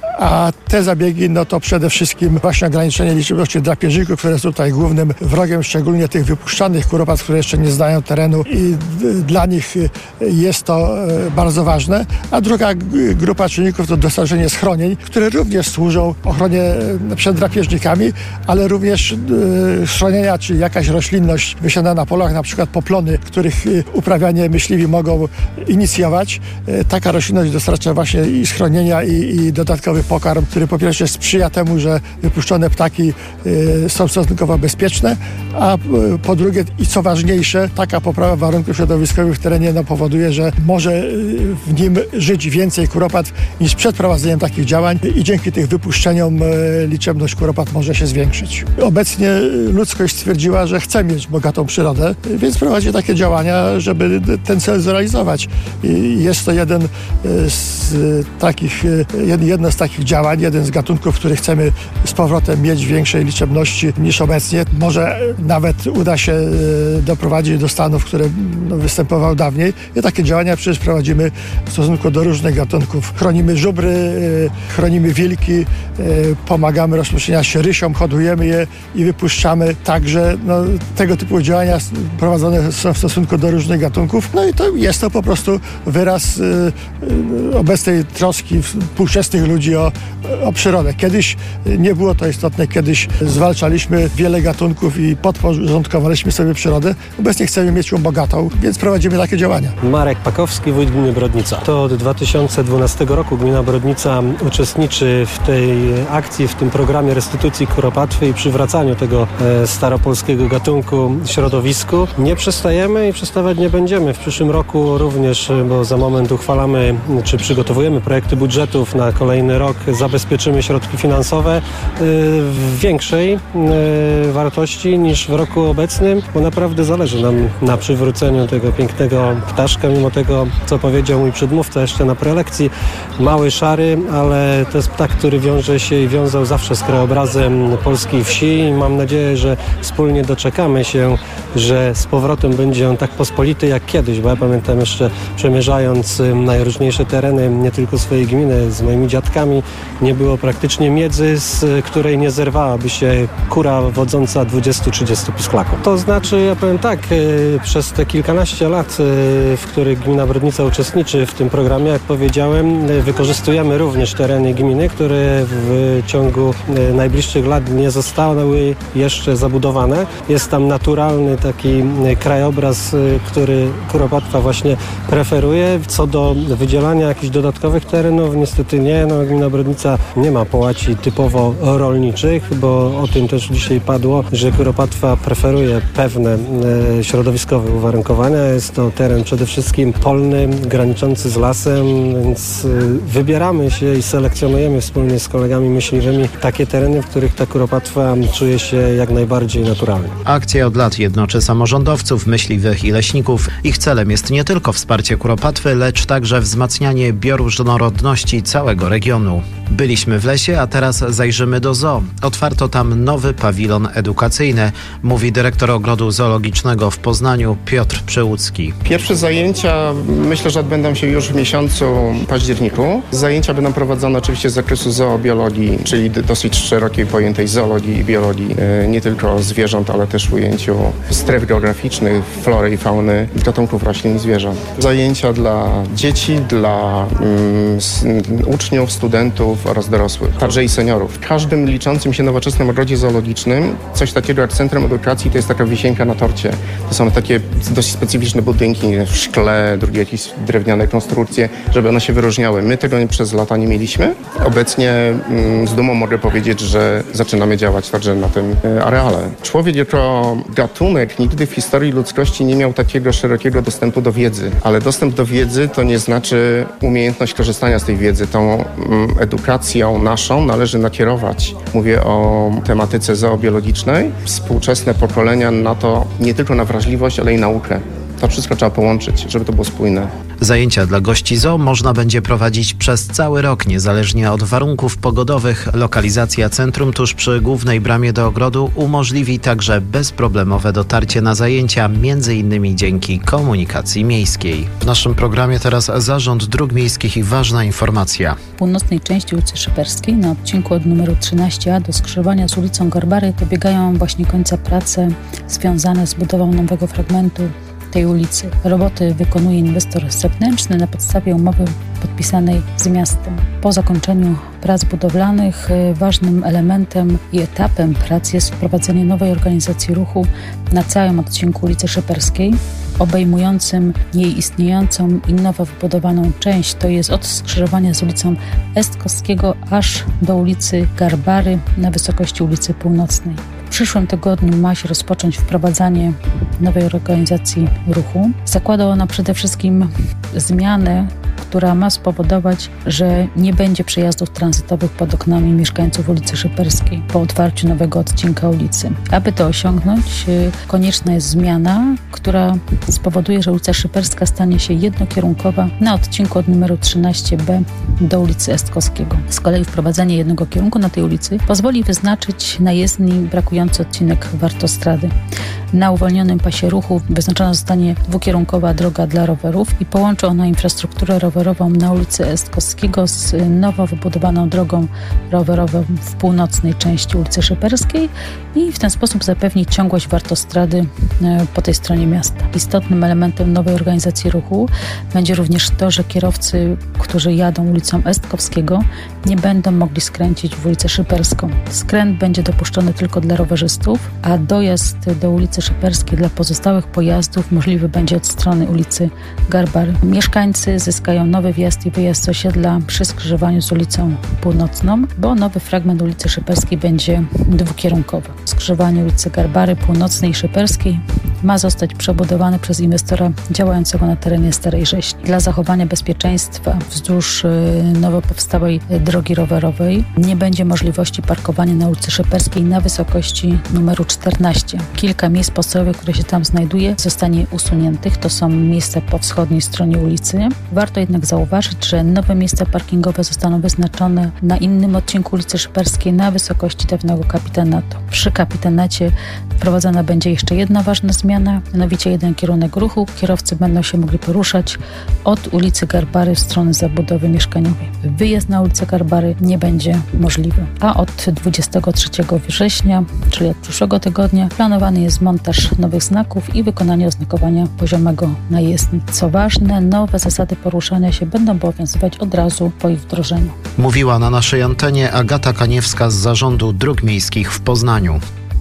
A te zabiegi, to przede wszystkim właśnie ograniczenie liczebności drapieżników, które są tutaj głównym wrogiem, szczególnie tych wypuszczanych kuropatw, które jeszcze nie znają terenu i dla nich jest to bardzo ważne. A druga grupa czynników to dostarczenie schronień, które również służą ochronie przed drapieżnikami, ale również schronienia, czyli jakaś roślinność wysiana na polach, na przykład poplony, których uprawianie myśliwi mogą inicjować. Taka roślinność dostarcza właśnie i schronienia i dodatkowy pokarm, który po pierwsze sprzyja temu, że wypuszczone ptaki są stosunkowo bezpieczne, a po drugie i co ważniejsze, taka poprawa warunków środowiskowych w terenie powoduje, że może w nim żyć więcej kuropatw niż przed prowadzeniem takich działań i dzięki tych wypuszczeniom liczebność kuropatw może się zwiększyć. Obecnie ludzkość stwierdziła, że chce mieć bogatą przyrodę, więc prowadzi takie działania, żeby ten cel zrealizować. I jest to jedno z takich takich działań. Jeden z gatunków, który chcemy z powrotem mieć w większej liczebności niż obecnie. Może nawet uda się doprowadzić do stanów, które występowały dawniej. I takie działania przecież prowadzimy w stosunku do różnych gatunków. Chronimy żubry, chronimy wilki, pomagamy rozprzestrzeniać się rysiom, hodujemy je i wypuszczamy. Także tego typu działania prowadzone są w stosunku do różnych gatunków. No i to jest to po prostu wyraz obecnej troski współczesnych ludzi o przyrodę. Kiedyś nie było to istotne, kiedyś zwalczaliśmy wiele gatunków i podporządkowaliśmy sobie przyrodę. Obecnie chcemy mieć ją bogatą, więc prowadzimy takie działania. Marek Pakowski, wójt gminy Brodnica. To od 2012 roku gmina Brodnica uczestniczy w tej akcji, w tym programie restytucji kuropatwy i przywracaniu tego staropolskiego gatunku środowisku. Nie przestajemy i przestawać nie będziemy. W przyszłym roku również, bo za moment uchwalamy, czy przygotowujemy projekty budżetów na kolejny rok, zabezpieczymy środki finansowe w większej wartości niż w roku obecnym, bo naprawdę zależy nam na przywróceniu tego pięknego ptaszka, mimo tego, co powiedział mój przedmówca jeszcze na prelekcji. Mały, szary, ale to jest ptak, który wiąże się i wiązał zawsze z krajobrazem polskiej wsi i mam nadzieję, że wspólnie doczekamy się, że z powrotem będzie on tak pospolity jak kiedyś, bo ja pamiętam jeszcze przemierzając najróżniejsze tereny, nie tylko swojej gminy, z moimi dziadkami, nie było praktycznie miedzy, z której nie zerwałaby się kura wodząca 20-30 pisklaków. To znaczy, ja powiem tak, przez te kilkanaście lat, w których gmina Brodnica uczestniczy w tym programie, jak powiedziałem, wykorzystujemy również tereny gminy, które w ciągu najbliższych lat nie zostały jeszcze zabudowane. Jest tam naturalny taki krajobraz, który kuropatwa właśnie preferuje. Co do wydzielania jakichś dodatkowych terenów, niestety nie. Gmina Brodnica nie ma połaci typowo rolniczych, bo o tym też dzisiaj padło, że kuropatwa preferuje pewne środowiskowe uwarunkowania. Jest to teren przede wszystkim polny, graniczący z lasem, więc wybieramy się i selekcjonujemy wspólnie z kolegami myśliwymi takie tereny, w których ta kuropatwa czuje się jak najbardziej naturalnie. Akcja od lat jednoczy samorządowców, myśliwych i leśników. Ich celem jest nie tylko wsparcie kuropatwy, lecz także wzmacnianie bioróżnorodności całego regionu. Byliśmy w lesie, a teraz zajrzymy do zoo. Otwarto tam nowy pawilon edukacyjny, mówi dyrektor Ogrodu Zoologicznego w Poznaniu Piotr Przełucki. Pierwsze zajęcia myślę, że odbędą się już w miesiącu październiku. Zajęcia będą prowadzone oczywiście z zakresu zoobiologii, czyli dosyć szerokiej pojętej zoologii i biologii, nie tylko zwierząt, ale też w ujęciu stref geograficznych, flory i fauny, gatunków roślin i zwierząt. Zajęcia dla dzieci, dla uczniów, studentów oraz dorosłych, także i seniorów. W każdym liczącym się nowoczesnym ogrodzie zoologicznym coś takiego jak Centrum Edukacji to jest taka wisienka na torcie. To są takie dosyć specyficzne budynki w szkle, drugie jakieś drewniane konstrukcje, żeby one się wyróżniały. My tego przez lata nie mieliśmy. Obecnie z dumą mogę powiedzieć, że zaczynamy działać także na tym areale. Człowiek jako gatunek nigdy w historii ludzkości nie miał takiego szerokiego dostępu do wiedzy, ale dostęp do wiedzy to nie znaczy umiejętność korzystania z tej wiedzy. Tą edukacją naszą należy nakierować. Mówię o tematyce zoobiologicznej. Współczesne pokolenia na to nie tylko na wrażliwość, ale i naukę. To wszystko trzeba połączyć, żeby to było spójne. Zajęcia dla gości zoo można będzie prowadzić przez cały rok, niezależnie od warunków pogodowych. Lokalizacja centrum tuż przy głównej bramie do ogrodu umożliwi także bezproblemowe dotarcie na zajęcia, m.in. dzięki komunikacji miejskiej. W naszym programie teraz Zarząd Dróg Miejskich i ważna informacja. W północnej części ulicy Szyperskiej na odcinku od numeru 13a do skrzyżowania z ulicą Garbary dobiegają właśnie końca prace związane z budową nowego fragmentu tej ulicy. Roboty wykonuje inwestor zewnętrzny na podstawie umowy podpisanej z miastem. Po zakończeniu prac budowlanych ważnym elementem i etapem prac jest wprowadzenie nowej organizacji ruchu na całym odcinku ulicy Szyperskiej, obejmującym jej istniejącą i nowo wybudowaną część, to jest od skrzyżowania z ulicą Estkowskiego aż do ulicy Garbary na wysokości ulicy Północnej. W przyszłym tygodniu ma się rozpocząć wprowadzanie nowej organizacji ruchu. Zakłada ona przede wszystkim zmianę, która ma spowodować, że nie będzie przejazdów tranzytowych pod oknami mieszkańców ulicy Szyperskiej po otwarciu nowego odcinka ulicy. Aby to osiągnąć, konieczna jest zmiana, która spowoduje, że ulica Szyperska stanie się jednokierunkowa na odcinku od numeru 13B do ulicy Estkowskiego. Z kolei wprowadzenie jednego kierunku na tej ulicy pozwoli wyznaczyć na jezdni brakujący odcinek Wartostrady. Na uwolnionym pasie ruchu wyznaczona zostanie dwukierunkowa droga dla rowerów i połączy ona infrastrukturę rowerową na ulicy Estkowskiego z nowo wybudowaną drogą rowerową w północnej części ulicy Szyperskiej i w ten sposób zapewni ciągłość Wartostrady po tej stronie miasta. Istotnym elementem nowej organizacji ruchu będzie również to, że kierowcy, którzy jadą ulicą Estkowskiego, nie będą mogli skręcić w ulicę Szyperską. Skręt będzie dopuszczony tylko dla rowerzystów, a dojazd do ulicy Szyperskiej dla pozostałych pojazdów możliwy będzie od strony ulicy Garbary. Mieszkańcy zyskają nowy wjazd i wyjazd z osiedla przy skrzyżowaniu z ulicą Północną, bo nowy fragment ulicy Szyperskiej będzie dwukierunkowy. Skrzyżowanie ulicy Garbary, Północnej i Szyperskiej ma zostać przebudowane przez inwestora działającego na terenie Starej Rzeźni. Dla zachowania bezpieczeństwa wzdłuż nowo powstałej drogi rowerowej nie będzie możliwości parkowania na ulicy Szyperskiej na wysokości numeru 14. Kilka miejsc podstawowych, które się tam znajduje, zostanie usuniętych. To są miejsca po wschodniej stronie ulicy. Warto jednak zauważyć, że nowe miejsca parkingowe zostaną wyznaczone na innym odcinku ulicy Szyperskiej na wysokości dawnego kapitanatu. Przy kapitanacie wprowadzona będzie jeszcze jedna ważna zmiana, mianowicie jeden kierunek ruchu. Kierowcy będą się mogli poruszać od ulicy Garbary w stronę zabudowy mieszkaniowej. Wyjazd na ulicę Garbary nie będzie możliwy. A od 23 września, czyli od przyszłego tygodnia, planowany jest montaż nowych znaków i wykonanie oznakowania poziomego na jezdni. Co ważne, nowe zasady poruszania się będą obowiązywać od razu po ich wdrożeniu. Mówiła na naszej antenie Agata Kaniewska z Zarządu Dróg Miejskich w Poznaniu.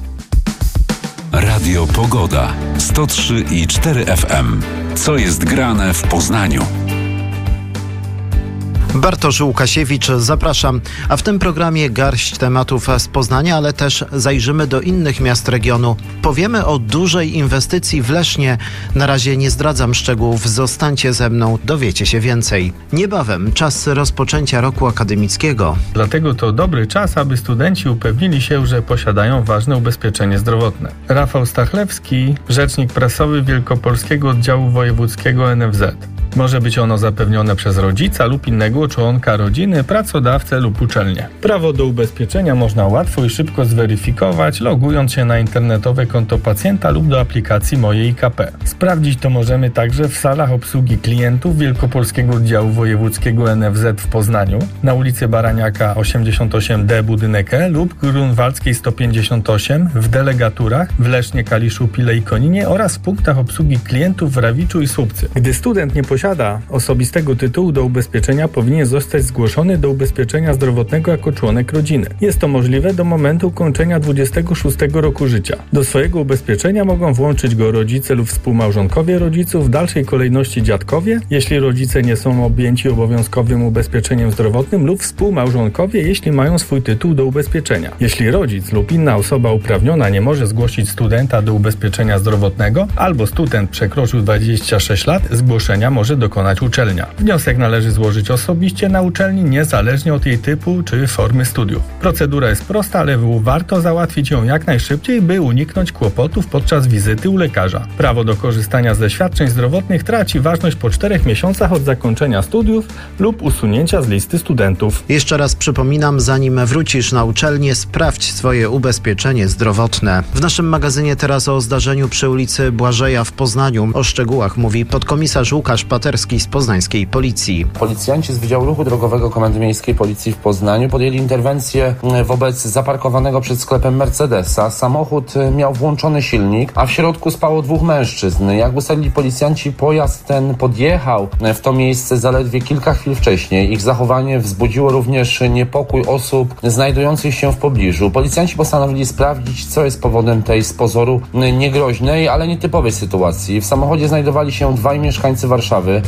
Radio Pogoda 103,4 FM. Co jest grane w Poznaniu? Bartosz Łukasiewicz, zapraszam. A w tym programie garść tematów z Poznania, ale też zajrzymy do innych miast regionu. Powiemy o dużej inwestycji w Lesznie. Na razie nie zdradzam szczegółów, zostańcie ze mną, dowiecie się więcej. Niebawem czas rozpoczęcia roku akademickiego. Dlatego to dobry czas, aby studenci upewnili się, że posiadają ważne ubezpieczenie zdrowotne. Rafał Stachlewski, rzecznik prasowy Wielkopolskiego Oddziału Wojewódzkiego NFZ. Może być ono zapewnione przez rodzica lub innego członka rodziny, pracodawcę lub uczelnię. Prawo do ubezpieczenia można łatwo i szybko zweryfikować, logując się na internetowe konto pacjenta lub do aplikacji Moje IKP. Sprawdzić to możemy także w salach obsługi klientów Wielkopolskiego Oddziału Wojewódzkiego NFZ w Poznaniu, na ulicy Baraniaka 88D budynek E lub Grunwaldzkiej 158 w delegaturach w Lesznie, Kaliszu, Pile i Koninie oraz w punktach obsługi klientów w Rawiczu i Słupcy. Gdy student nie posiada osobistego tytułu do ubezpieczenia, powinien zostać zgłoszony do ubezpieczenia zdrowotnego jako członek rodziny. Jest to możliwe do momentu ukończenia 26 roku życia. Do swojego ubezpieczenia mogą włączyć go rodzice lub współmałżonkowie rodziców, w dalszej kolejności dziadkowie, jeśli rodzice nie są objęci obowiązkowym ubezpieczeniem zdrowotnym, lub współmałżonkowie, jeśli mają swój tytuł do ubezpieczenia. Jeśli rodzic lub inna osoba uprawniona nie może zgłosić studenta do ubezpieczenia zdrowotnego, albo student przekroczył 26 lat, zgłoszenia może dokonać uczelnia. Wniosek należy złożyć osobiście na uczelni, niezależnie od jej typu czy formy studiów. Procedura jest prosta, ale warto załatwić ją jak najszybciej, by uniknąć kłopotów podczas wizyty u lekarza. Prawo do korzystania ze świadczeń zdrowotnych traci ważność po 4 miesiącach od zakończenia studiów lub usunięcia z listy studentów. Jeszcze raz przypominam, zanim wrócisz na uczelnię, sprawdź swoje ubezpieczenie zdrowotne. W naszym magazynie teraz o zdarzeniu przy ulicy Błażeja w Poznaniu. O szczegółach mówi podkomisarz Łukasz Paterski z poznańskiej policji. Policjanci z Wydziału Ruchu Drogowego Komendy Miejskiej Policji w Poznaniu podjęli interwencję wobec zaparkowanego przed sklepem Mercedesa. Samochód miał włączony silnik, a w środku spało 2 mężczyzn. Jak ustalili policjanci, pojazd ten podjechał w to miejsce zaledwie kilka chwil wcześniej. Ich zachowanie wzbudziło również niepokój osób znajdujących się w pobliżu. Policjanci postanowili sprawdzić, co jest powodem tej z pozoru niegroźnej, ale nietypowej sytuacji. W samochodzie znajdowali się 2 mieszkańcy Warszawy. sprawy.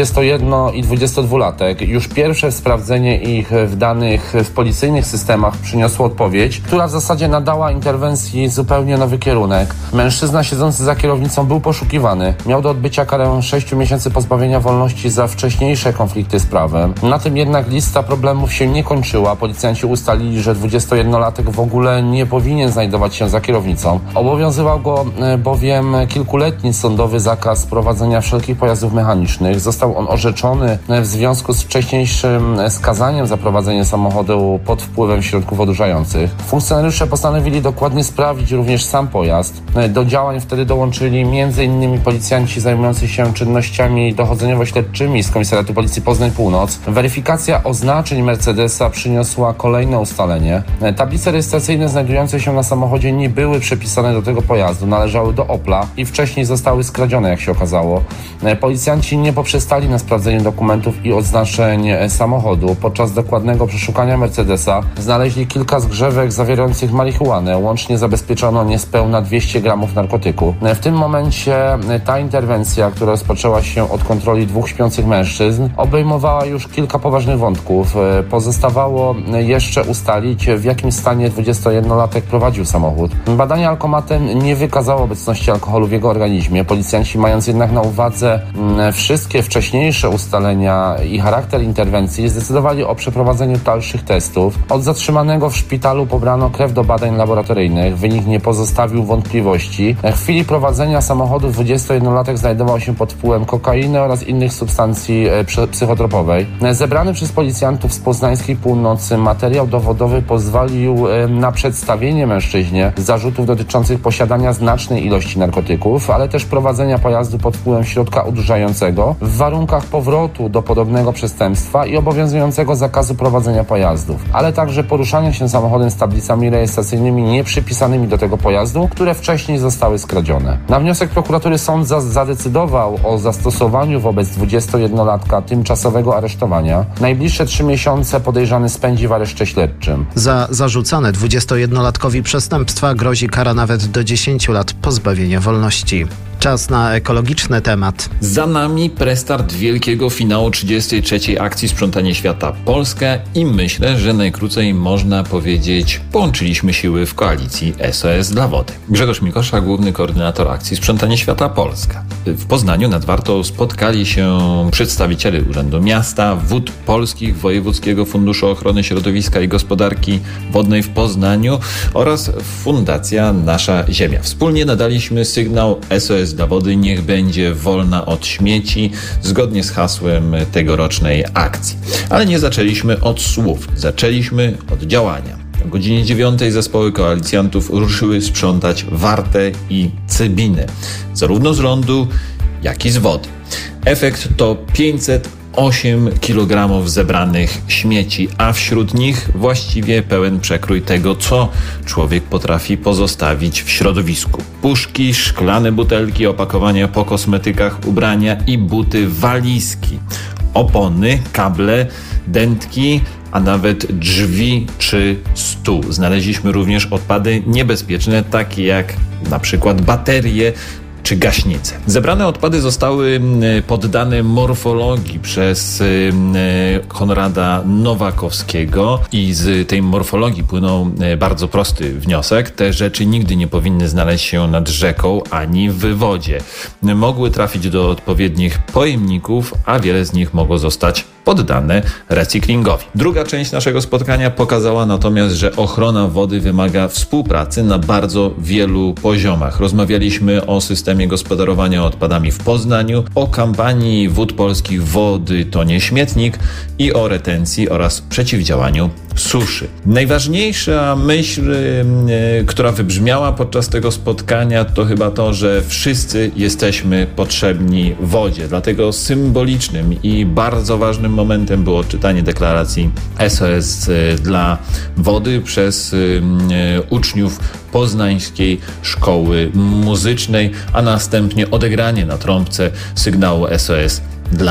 21- i 22-latek. Już pierwsze sprawdzenie ich w danych w policyjnych systemach przyniosło odpowiedź, która w zasadzie nadała interwencji zupełnie nowy kierunek. Mężczyzna siedzący za kierownicą był poszukiwany. Miał do odbycia karę 6 miesięcy pozbawienia wolności za wcześniejsze konflikty z prawem. Na tym jednak lista problemów się nie kończyła. Policjanci ustalili, że 21-latek w ogóle nie powinien znajdować się za kierownicą. Obowiązywał go bowiem kilkuletni sądowy zakaz prowadzenia wszelkich pojazdów mechanicznych. Został on orzeczony w związku z wcześniejszym skazaniem za prowadzenie samochodu pod wpływem środków odurzających. Funkcjonariusze postanowili dokładnie sprawdzić również sam pojazd. Do działań wtedy dołączyli m.in. policjanci zajmujący się czynnościami dochodzeniowo-śledczymi z Komisariatu Policji Poznań Północ. Weryfikacja oznaczeń Mercedesa przyniosła kolejne ustalenie. Tablice rejestracyjne znajdujące się na samochodzie nie były przepisane do tego pojazdu, należały do Opla i wcześniej zostały skradzione, jak się okazało. Policjanci nie poprzestali na sprawdzeniu dokumentów i oznaczeń samochodu. Podczas dokładnego przeszukania Mercedesa znaleźli kilka zgrzewek zawierających marihuanę. Łącznie zabezpieczono niespełna 200 gramów narkotyku. W tym momencie ta interwencja, która rozpoczęła się od kontroli 2 śpiących mężczyzn, obejmowała już kilka poważnych wątków. Pozostawało jeszcze ustalić, w jakim stanie 21-latek prowadził samochód. Badanie alkomatem nie wykazało obecności alkoholu w jego organizmie. Policjanci, mając jednak na uwadze wszystkie wcześniejsze ustalenia i charakter interwencji, zdecydowali o przeprowadzeniu dalszych testów. Od zatrzymanego w szpitalu pobrano krew do badań laboratoryjnych. Wynik nie pozostawił wątpliwości. W chwili prowadzenia samochodu 21-latek znajdował się pod wpływem kokainy oraz innych substancji psychotropowej. Zebrany przez policjantów z poznańskiej północy materiał dowodowy pozwolił na przedstawienie mężczyźnie zarzutów dotyczących posiadania znacznej ilości narkotyków, ale też prowadzenia pojazdu pod wpływem środka odurzającego w warunkach powrotu do podobnego przestępstwa i obowiązującego zakazu prowadzenia pojazdów, ale także poruszania się samochodem z tablicami rejestracyjnymi nieprzypisanymi do tego pojazdu, które wcześniej zostały skradzione. Na wniosek prokuratury sąd zadecydował o zastosowaniu wobec 21-latka tymczasowego aresztowania. Najbliższe 3 miesiące podejrzany spędzi w areszcie śledczym. Za zarzucane 21-latkowi przestępstwa grozi kara nawet do 10 lat pozbawienia wolności. Czas na ekologiczny temat. Za nami prestart wielkiego finału 33. akcji Sprzątanie Świata Polska i myślę, że najkrócej można powiedzieć, połączyliśmy siły w koalicji SOS dla Wody. Grzegorz Mikosza, główny koordynator akcji Sprzątanie Świata Polska. W Poznaniu nad Wartą spotkali się przedstawiciele Urzędu Miasta, Wód Polskich, Wojewódzkiego Funduszu Ochrony Środowiska i Gospodarki Wodnej w Poznaniu oraz Fundacja Nasza Ziemia. Wspólnie nadaliśmy sygnał SOS dla Wody niech będzie wolna od śmieci, zgodnie z hasłem tegorocznej akcji. Ale nie zaczęliśmy od słów, zaczęliśmy od działania. O godzinie 9 zespoły koalicjantów ruszyły sprzątać Wartę i Cybinę, zarówno z lądu, jak i z wody. Efekt to 508 kg zebranych śmieci, a wśród nich właściwie pełen przekrój tego, co człowiek potrafi pozostawić w środowisku. Puszki, szklane butelki, opakowania po kosmetykach, ubrania i buty, walizki, opony, kable, dętki, a nawet drzwi czy stół. Znaleźliśmy również odpady niebezpieczne, takie jak na przykład baterie czy gaśnice. Zebrane odpady zostały poddane morfologii przez Konrada Nowakowskiego i z tej morfologii płynął bardzo prosty wniosek. Te rzeczy nigdy nie powinny znaleźć się nad rzeką ani w wodzie. Mogły trafić do odpowiednich pojemników, a wiele z nich mogło zostać poddane recyklingowi. Druga część naszego spotkania pokazała natomiast, że ochrona wody wymaga współpracy na bardzo wielu poziomach. Rozmawialiśmy o systemie gospodarowania odpadami w Poznaniu, o kampanii Wód Polskich Wody to nie śmietnik i o retencji oraz przeciwdziałaniu suszy. Najważniejsza myśl, która wybrzmiała podczas tego spotkania, to chyba to, że wszyscy jesteśmy potrzebni wodzie. Dlatego symbolicznym i bardzo ważnym momentem było czytanie deklaracji SOS dla Wody przez uczniów Poznańskiej Szkoły Muzycznej, a następnie odegranie na trąbce sygnału SOS dla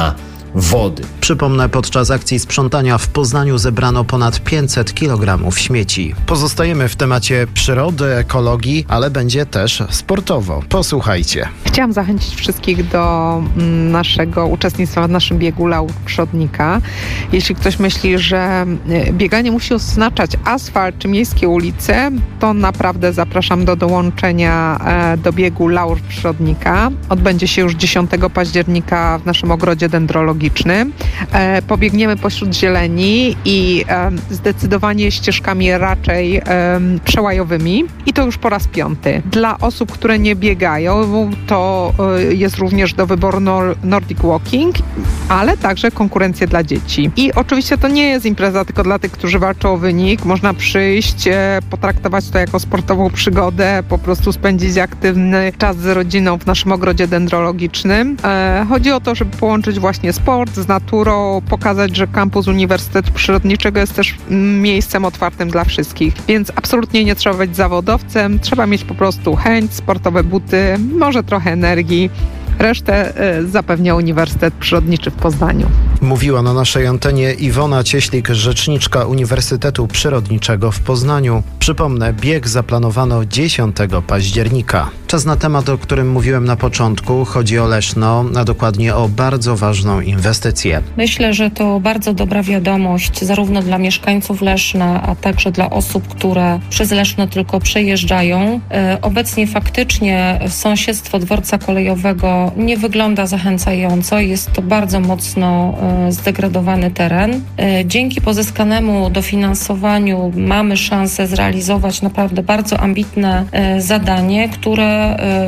wody. Przypomnę, podczas akcji sprzątania w Poznaniu zebrano ponad 500 kg śmieci. Pozostajemy w temacie przyrody, ekologii, ale będzie też sportowo. Posłuchajcie. Chciałam zachęcić wszystkich do naszego uczestnictwa w naszym biegu Laur Przodnika. Jeśli ktoś myśli, że bieganie musi oznaczać asfalt czy miejskie ulice, to naprawdę zapraszam do dołączenia do biegu Laur Przodnika. Odbędzie się już 10 października w naszym ogrodzie dendrologicznym. Pobiegniemy pośród zieleni i zdecydowanie ścieżkami raczej przełajowymi i to już po raz 5. Dla osób, które nie biegają, to jest również do wyboru Nordic Walking, ale także konkurencje dla dzieci. I oczywiście to nie jest impreza tylko dla tych, którzy walczą o wynik. Można przyjść, potraktować to jako sportową przygodę, po prostu spędzić aktywny czas z rodziną w naszym ogrodzie dendrologicznym. Chodzi o to, żeby połączyć właśnie sport z naturą, pokazać, że kampus Uniwersytetu Przyrodniczego jest też miejscem otwartym dla wszystkich. Więc absolutnie nie trzeba być zawodowcem, trzeba mieć po prostu chęć, sportowe buty, może trochę energii. Resztę zapewnia Uniwersytet Przyrodniczy w Poznaniu. Mówiła na naszej antenie Iwona Cieślik, rzeczniczka Uniwersytetu Przyrodniczego w Poznaniu. Przypomnę, bieg zaplanowano 10 października. Czas na temat, o którym mówiłem na początku. Chodzi o Leszno, a dokładnie o bardzo ważną inwestycję. Myślę, że to bardzo dobra wiadomość zarówno dla mieszkańców Leszna, a także dla osób, które przez Leszno tylko przejeżdżają. Obecnie faktycznie sąsiedztwo dworca kolejowego nie wygląda zachęcająco. Jest to bardzo mocno zdegradowany teren. Dzięki pozyskanemu dofinansowaniu mamy szansę zrealizować naprawdę bardzo ambitne zadanie, które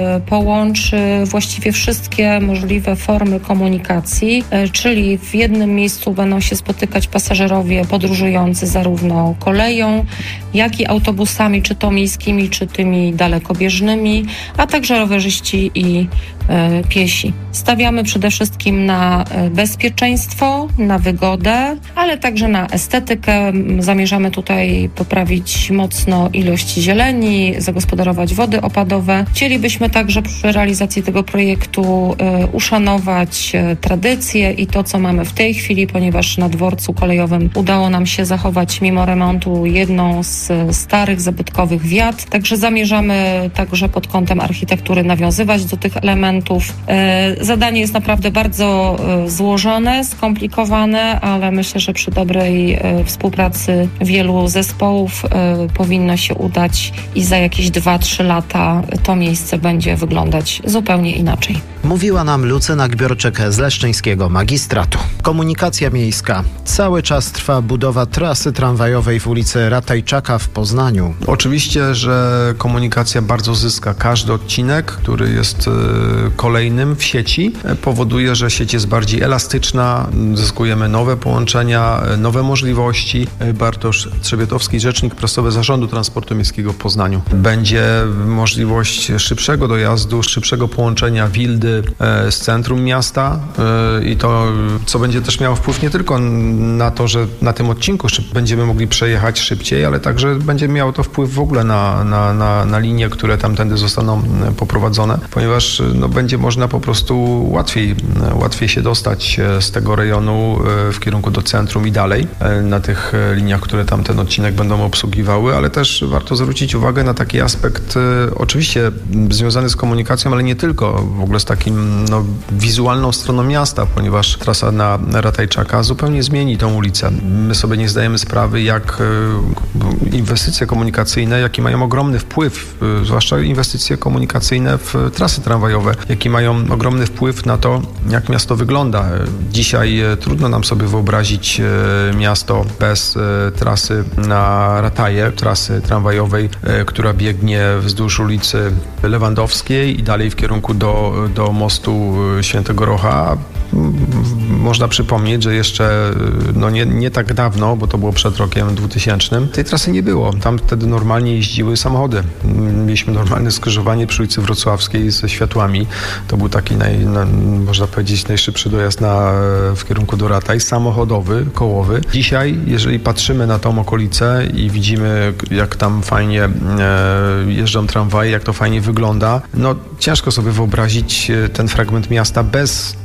połączy właściwie wszystkie możliwe formy komunikacji, czyli w jednym miejscu będą się spotykać pasażerowie podróżujący zarówno koleją, jak i autobusami, czy to miejskimi, czy tymi dalekobieżnymi, a także rowerzyści i piesi. Stawiamy przede wszystkim na bezpieczeństwo, na wygodę, ale także na estetykę. Zamierzamy tutaj poprawić mocno ilość zieleni, zagospodarować wody opadowe. Chcielibyśmy także przy realizacji tego projektu uszanować tradycje i to, co mamy w tej chwili, ponieważ na dworcu kolejowym udało nam się zachować mimo remontu jedną z starych, zabytkowych wiat. Także zamierzamy także pod kątem architektury nawiązywać do tych elementów. Zadanie jest naprawdę bardzo złożone, skomplikowane, ale myślę, że przy dobrej współpracy wielu zespołów powinno się udać i za jakieś 2-3 lata to miejsce będzie wyglądać zupełnie inaczej. Mówiła nam Lucyna Gbiorczyk z Leszczyńskiego Magistratu. Komunikacja miejska. Cały czas trwa budowa trasy tramwajowej w ulicy Ratajczaka w Poznaniu. Oczywiście, że komunikacja bardzo zyska. Każdy odcinek, który jest kolejnym w sieci, powoduje, że sieć jest bardziej elastyczna, zyskujemy nowe połączenia, nowe możliwości. Bartosz Trzebiatowski, rzecznik prasowy Zarządu Transportu Miejskiego w Poznaniu. Będzie możliwość szybszego dojazdu, szybszego połączenia Wildy z centrum miasta i to, co będzie też miało wpływ nie tylko na to, że na tym odcinku będziemy mogli przejechać szybciej, ale także będzie miało to wpływ w ogóle na linie, które tamtędy zostaną poprowadzone, ponieważ będzie można po prostu łatwiej się dostać z tego rejonu w kierunku do centrum i dalej na tych liniach, które tamten odcinek będą obsługiwały, ale też warto zwrócić uwagę na taki aspekt oczywiście związany z komunikacją, ale nie tylko, w ogóle z takim wizualną stroną miasta, ponieważ trasa na Ratajczaka zupełnie zmieni tą ulicę. My sobie nie zdajemy sprawy, jak inwestycje komunikacyjne, jaki mają ogromny wpływ, zwłaszcza inwestycje komunikacyjne w trasy tramwajowe, jaki mają ogromny wpływ na to, jak miasto wygląda. Dzisiaj trudno nam sobie wyobrazić miasto bez trasy na Rataje, trasy tramwajowej, która biegnie wzdłuż ulicy Lewandowskiej i dalej w kierunku do mostu Świętego Rocha. Można przypomnieć, że jeszcze nie tak dawno, bo to było przed rokiem 2000, tej trasy nie było. Tam wtedy normalnie jeździły samochody. Mieliśmy normalne skrzyżowanie przy ulicy Wrocławskiej ze światłami. To był taki, można powiedzieć, najszybszy dojazd w kierunku do Rataj, samochodowy, kołowy. Dzisiaj, jeżeli patrzymy na tą okolicę i widzimy, jak tam fajnie jeżdżą tramwaje, jak to fajnie wygląda, ciężko sobie wyobrazić ten fragment miasta bez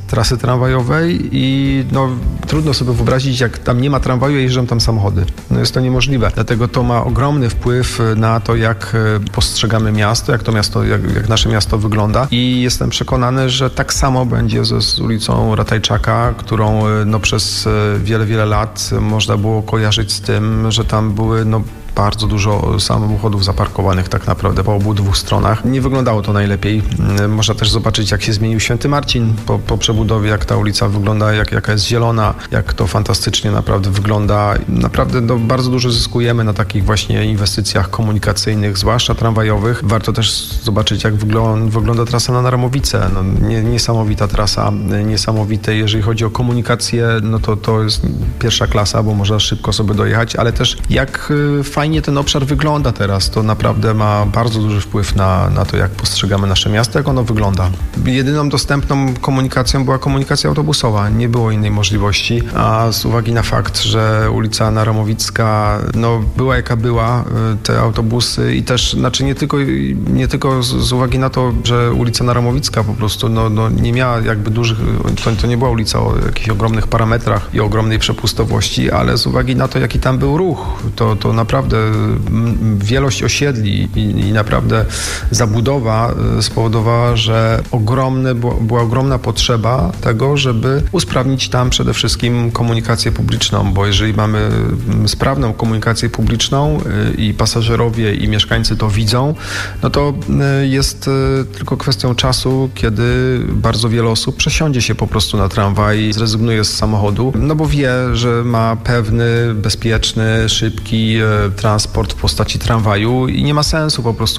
trasy tramwajowej i trudno sobie wyobrazić, jak tam nie ma tramwaju, a jeżdżą tam samochody. Jest to niemożliwe. Dlatego to ma ogromny wpływ na to, jak postrzegamy miasto, jak nasze miasto wygląda i jestem przekonany, że tak samo będzie z ulicą Ratajczaka, którą przez wiele lat można było kojarzyć z tym, że tam były bardzo dużo samochodów zaparkowanych tak naprawdę po obu dwóch stronach. Nie wyglądało to najlepiej. Można też zobaczyć, jak się zmienił Święty Marcin po przebudowie, jak ta ulica wygląda, jaka jest zielona, jak to fantastycznie naprawdę wygląda. Naprawdę bardzo dużo zyskujemy na takich właśnie inwestycjach komunikacyjnych, zwłaszcza tramwajowych. Warto też zobaczyć, jak wygląda trasa na Naramowice. Niesamowita trasa, niesamowite. Jeżeli chodzi o komunikację, to jest pierwsza klasa, bo można szybko sobie dojechać, ale też jak fajnie ten obszar wygląda teraz. To naprawdę ma bardzo duży wpływ na to, jak postrzegamy nasze miasto, jak ono wygląda. Jedyną dostępną komunikacją była komunikacja autobusowa. Nie było innej możliwości, a z uwagi na fakt, że ulica Naramowicka była jaka była, te autobusy i też, nie tylko z uwagi na to, że ulica Naramowicka po prostu nie miała jakby dużych, to nie była ulica o jakichś ogromnych parametrach i ogromnej przepustowości, ale z uwagi na to, jaki tam był ruch, to naprawdę wielość osiedli i naprawdę zabudowa spowodowała, że była ogromna potrzeba tego, żeby usprawnić tam przede wszystkim komunikację publiczną, bo jeżeli mamy sprawną komunikację publiczną i pasażerowie i mieszkańcy to widzą, to jest tylko kwestią czasu, kiedy bardzo wiele osób przesiądzie się po prostu na tramwaj, zrezygnuje z samochodu, bo wie, że ma pewny, bezpieczny, szybki transport w postaci tramwaju i nie ma sensu po prostu